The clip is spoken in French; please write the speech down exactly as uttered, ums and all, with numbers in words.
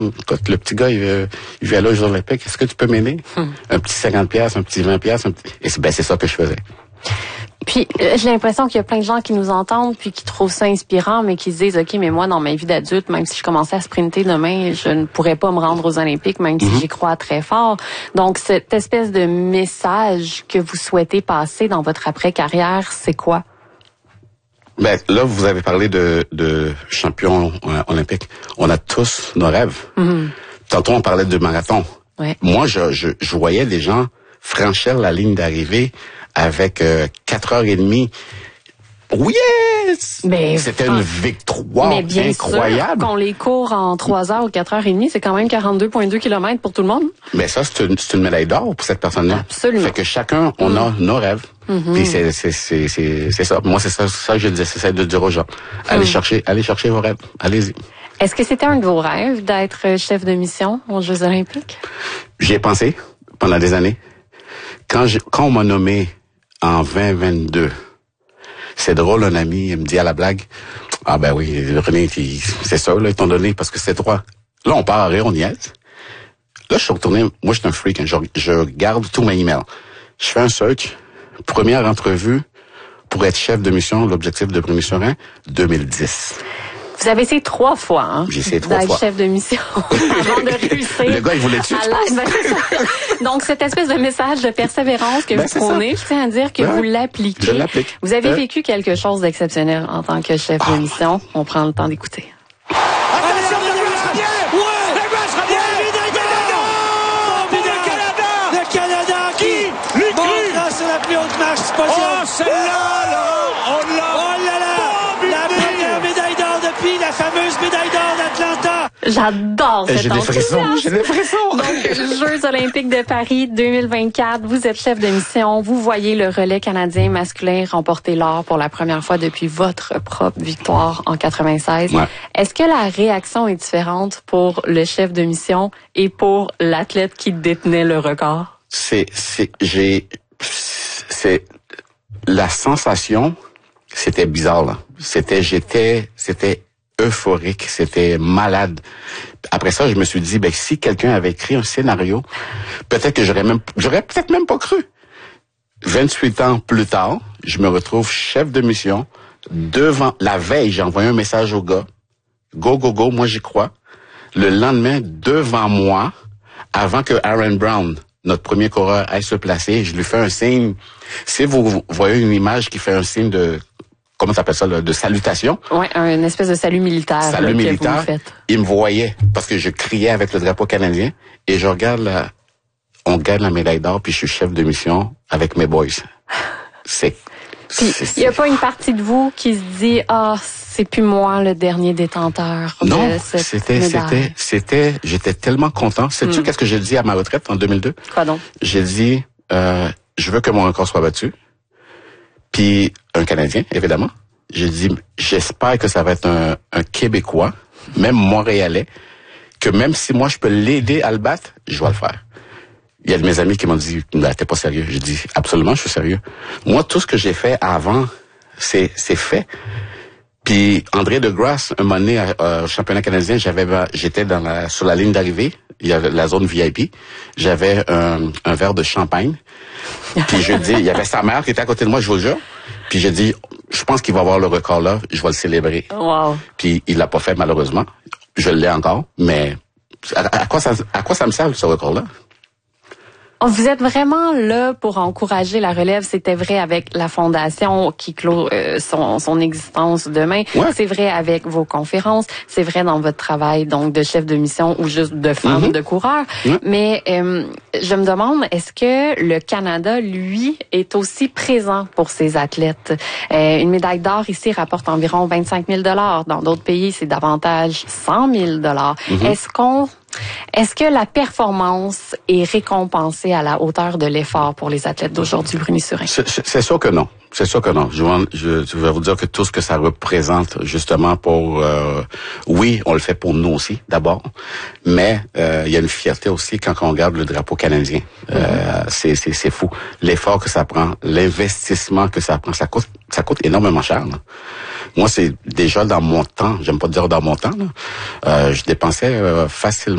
Écoute, le petit gars, il, veut, il vient là aux Jeux olympiques, est-ce que tu peux m'aider? Hum. Un petit cinquante piastres, un petit vingt piastres, un petit... Et c'est, ben, c'est ça que je faisais. Puis, euh, j'ai l'impression qu'il y a plein de gens qui nous entendent puis qui trouvent ça inspirant, mais qui se disent, OK, mais moi, dans ma vie d'adulte, même si je commençais à sprinter demain, je ne pourrais pas me rendre aux Olympiques, même mm-hmm. si j'y crois très fort. Donc, cette espèce de message que vous souhaitez passer dans votre après-carrière, c'est quoi? Ben, là, vous avez parlé de, de champion olympique. On a tous nos rêves. Mm-hmm. Tantôt, on parlait de marathon. Ouais. Moi, je, je, je voyais des gens franchir la ligne d'arrivée avec euh, quatre heures et demie. Yes! Mais c'était une victoire mais bien incroyable. Sûr qu'on les court en trois heures ou quatre heures et demie, c'est quand même quarante-deux virgule deux kilomètres pour tout le monde. Mais ça, c'est une, c'est une médaille d'or pour cette personne-là. Absolument. Fait que chacun, on a nos rêves. Mm-hmm. Puis c'est, c'est, c'est, c'est, c'est ça. Moi, c'est ça, ça que je disais, c'est ça de dire aux gens. Allez mm. chercher, allez chercher vos rêves. Allez-y. Est-ce que c'était un de vos rêves d'être chef de mission aux Jeux olympiques? J'y ai pensé pendant des années. Quand, je, quand on m'a nommé en vingt vingt-deux, c'est drôle, un ami, il me dit à la blague, ah ben oui, René, c'est ça, là, ils t'ont donné parce que c'est droit. Là, on part à rire, on niaise. Là, je suis retourné, moi, je suis un freak, hein, je, je garde tous mes emails. Je fais un search, première entrevue pour être chef de mission, l'objectif de Premier Serein, deux mille dix. Vous avez essayé trois fois, hein? J'ai essayé trois d'être fois. chef de mission avant de réussir. Le gars, il voulait tuer. Ben, donc, cette espèce de message de persévérance que ben, vous prônez, je tiens à dire que ben, vous l'appliquez. Je l'applique. Vous avez euh... vécu quelque chose d'exceptionnel en tant que chef oh. de mission. On prend le temps d'écouter. Attention, le sera bien! Ouais! Le gars sera bien! Médaille d'or! Le Canada! Le Canada qui lui cru grâce à la plus haute marche possible. Oh, celle-là, là! On l'a! Oh là là! La première médaille d'or depuis la fameuse médaille d'or d'Atlanta! J'adore cette J'ai des frissons, j'ai des frissons. Donc, Jeux olympiques de Paris deux mille vingt-quatre, vous êtes chef de mission, vous voyez le relais canadien masculin remporter l'or pour la première fois depuis votre propre victoire en quatre-vingt-seize. Ouais. Est-ce que la réaction est différente pour le chef de mission et pour l'athlète qui détenait le record? C'est, c'est, j'ai, c'est, la sensation, c'était bizarre, là. C'était, j'étais, c'était euphorique, c'était malade. Après ça, je me suis dit, ben, si quelqu'un avait écrit un scénario, peut-être que j'aurais même, j'aurais peut-être même pas cru. vingt-huit ans plus tard, je me retrouve chef de mission devant, la veille, j'ai envoyé un message au gars. Go, go, go, moi j'y crois. Le lendemain, devant moi, avant que Aaron Brown, notre premier coureur, aille se placer, je lui fais un signe. Si vous voyez une image qui fait un signe de, comment t'appelles ça, là, de salutation. Ouais, une espèce de salut militaire. Salut là, militaire. Que vous faites. Il me voyait parce que je criais avec le drapeau canadien et je regarde la, on gagne la médaille d'or puis je suis chef de mission avec mes boys. C'est, puis il y a pas une partie de vous qui se dit ah oh, c'est plus moi le dernier détenteur de non, cette c'était, médaille. c'était, c'était, j'étais tellement content. Sais-tu mm. qu'est-ce que j'ai dit à ma retraite en deux mille deux? Quoi donc? J'ai dit, euh, je veux que mon record soit battu. Puis un Canadien, évidemment. J'ai dit, j'espère que ça va être un, un Québécois, même Montréalais, que même si moi je peux l'aider à le battre, je vais le faire. Il y a de mes amis qui m'ont dit, bah, t'es pas sérieux. J'ai dit, absolument, je suis sérieux. Moi, tout ce que j'ai fait avant, c'est, c'est fait. Puis André Degrasse, un moment donné, euh, au championnat canadien, j'avais, j'étais dans la, sur la ligne d'arrivée. Il y avait la zone V I P. J'avais un, un verre de champagne. Puis je dis, il y avait sa mère qui était à côté de moi, je vous le jure. Puis j'ai dit, je pense qu'il va avoir le record là, je vais le célébrer. Wow. Puis il l'a pas fait malheureusement. Je l'ai encore, mais à, à quoi ça, à quoi ça me sert ce record là? Vous êtes vraiment là pour encourager la relève. C'était vrai avec la fondation qui clôt euh, son, son existence demain. Ouais. C'est vrai avec vos conférences. C'est vrai dans votre travail donc de chef de mission ou juste de femme mm-hmm. de coureur. Mm-hmm. Mais euh, je me demande, est-ce que le Canada, lui, est aussi présent pour ses athlètes? Euh, une médaille d'or ici rapporte environ vingt-cinq mille dollars. Dans d'autres pays, c'est davantage cent mille dollars. Mm-hmm. Est-ce qu'on Est-ce que la performance est récompensée à la hauteur de l'effort pour les athlètes d'aujourd'hui, Bruni-Surin? C'est, c'est sûr que non. C'est sûr que non. Je vais, je, je vais vous dire que tout ce que ça représente, justement, pour... Euh, oui, on le fait pour nous aussi, d'abord, mais euh, il y a une fierté aussi quand on regarde le drapeau canadien. Mm-hmm. Euh, c'est, c'est, c'est fou. L'effort que ça prend, l'investissement que ça prend, ça coûte, ça coûte énormément cher, là. Moi, c'est déjà dans mon temps, j'aime pas dire dans mon temps, là, euh, je dépensais euh, facilement